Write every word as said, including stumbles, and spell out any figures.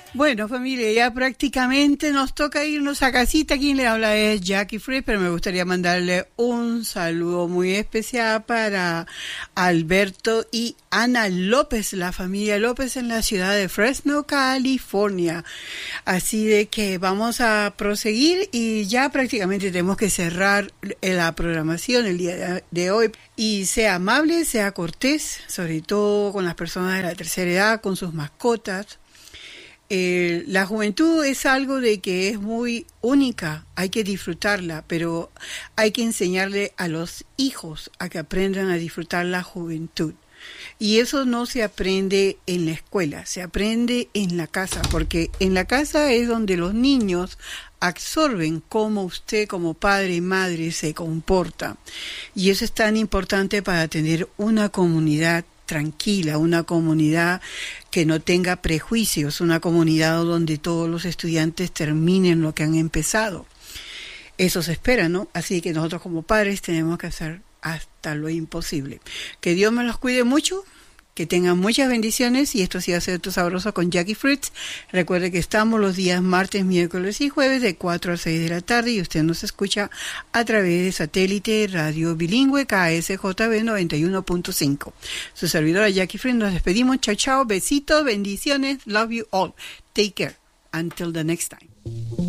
Bueno, familia, ya prácticamente nos toca irnos a casita. Quien le habla es Jackie Free, pero me gustaría mandarle un saludo muy especial para Alberto y Ana López, la familia López en la ciudad de Fresno, California. Así de que vamos a proseguir y ya prácticamente tenemos que cerrar la programación el día de hoy. Y sea amable, sea cortés, sobre todo con las personas de la tercera edad, con sus mascotas. Eh, la juventud es algo de que es muy única, hay que disfrutarla, pero hay que enseñarle a los hijos a que aprendan a disfrutar la juventud. Y eso no se aprende en la escuela, se aprende en la casa, porque en la casa es donde los niños absorben cómo usted como padre y madre se comporta. Y eso es tan importante para tener una comunidad tranquila, una comunidad que no tenga prejuicios, una comunidad donde todos los estudiantes terminen lo que han empezado. Eso se espera, ¿no? Así que nosotros como padres tenemos que hacer hasta lo imposible. Que Dios me los cuide mucho, que tengan muchas bendiciones, y esto ha sido Ser Tu Sabroso con Jackie Fritz. Recuerde que estamos los días martes, miércoles y jueves de cuatro a seis de la tarde, y usted nos escucha a través de satélite radio bilingüe K S J B noventa y uno punto cinco. Su servidora Jackie Fritz, nos despedimos. Chao, chao, besitos, bendiciones, love you all. Take care. Until the next time.